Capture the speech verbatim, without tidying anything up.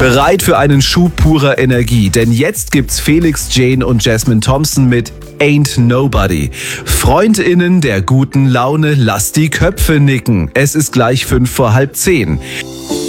Bereit für einen Schub purer Energie, denn jetzt gibt's Felix Jane und Jasmine Thompson mit Ain't Nobody. FreundInnen der guten Laune, lasst die Köpfe nicken. Es ist gleich fünf vor halb zehn.